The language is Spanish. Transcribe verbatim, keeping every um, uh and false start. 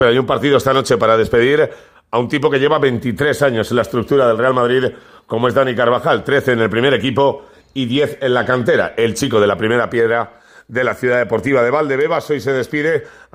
Hay un partido esta noche para despedir a un tipo que lleva veintitrés años en la estructura del Real Madrid, como es Dani Carvajal, trece en el primer equipo y diez en la cantera. El chico de la primera piedra de la Ciudad Deportiva de Valdebebas hoy se despide